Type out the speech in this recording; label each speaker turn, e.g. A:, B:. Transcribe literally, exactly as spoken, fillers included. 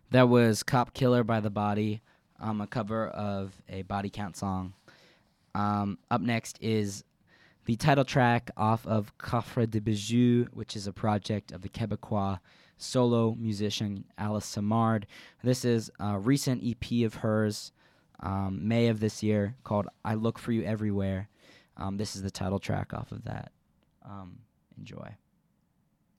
A: That was Cop Killer by The Body, um, a cover of a Body Count song. Um, up next is the title track off of Coffre de Bijoux, which is a project of the Quebecois solo musician Alice Samard. This is a recent E P of hers, um, May of this year, called I Look For You Everywhere. Um, this is the title track off of that. Um, enjoy.